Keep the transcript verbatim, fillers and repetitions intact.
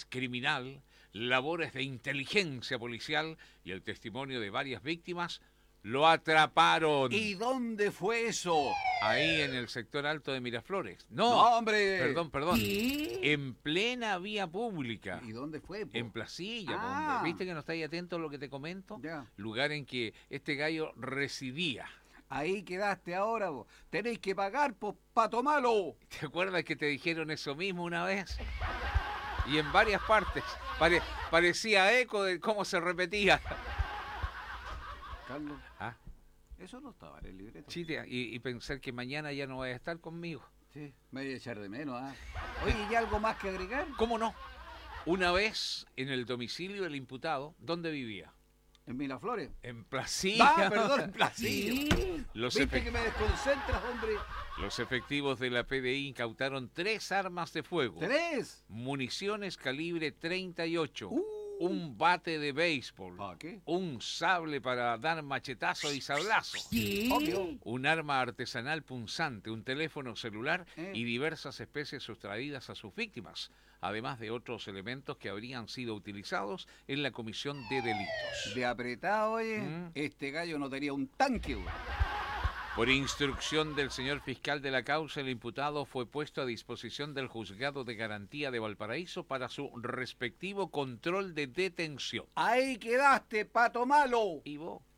análisis criminal, labores de inteligencia policial y el testimonio de varias víctimas, lo atraparon. ¿Y dónde fue eso? Ahí en el sector alto de Miraflores. No, No, hombre. Perdón, perdón. En plena vía pública. ¿Y dónde fue, po? En Placilla, po, Ah. hombre. ¿Viste que no estáis atento a lo que te comento? Ya. Lugar en que este gallo residía. Ahí quedaste ahora, vos. Tenéis que pagar, pues, pa' tomarlo. ¿Te acuerdas que te dijeron eso mismo una vez? Y en varias partes. Pare- parecía eco de cómo se repetía. Carlos, Ah, eso no estaba en el libreto. chiste, y, y pensar que mañana ya no vas a estar conmigo. Sí, me voy a echar de menos, ¿ah? Oye, ¿y algo más que agregar? ¿Cómo no? Una vez en el domicilio del imputado, ¿dónde vivía? En Miraflores. En Placilla. Ah, perdón, en Placilla. Los, ¿Viste efec- que me desconcentras, hombre? los efectivos de la P D I incautaron tres armas de fuego, ¡Tres! municiones calibre treinta y ocho, Uh. un bate de béisbol, ¿Para qué? un sable para dar machetazo y sablazo, Obvio. un arma artesanal punzante, un teléfono celular Eh. y diversas especies sustraídas a sus víctimas, además de otros elementos que habrían sido utilizados en la comisión de delitos. De apretado, oye, Mm. este gallo no tenía un tanque, güey. Por instrucción del señor fiscal de la causa, el imputado fue puesto a disposición del Juzgado de Garantía de Valparaíso para su respectivo control de detención. Ahí quedaste, pato malo. ¿Y vos?